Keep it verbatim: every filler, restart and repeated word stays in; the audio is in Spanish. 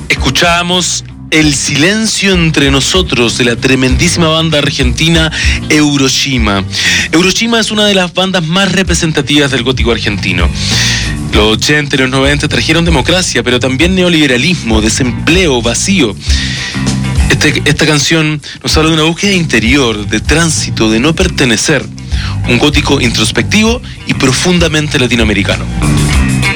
Escuchábamos El silencio entre nosotros de la tremendísima banda argentina Euroshima. Euroshima es una de las bandas más representativas del gótico argentino. Los ochenta y los noventa trajeron democracia, pero también neoliberalismo, desempleo, vacío. Este, esta canción nos habla de una búsqueda interior, de tránsito, de no pertenecer. Un gótico introspectivo y profundamente latinoamericano.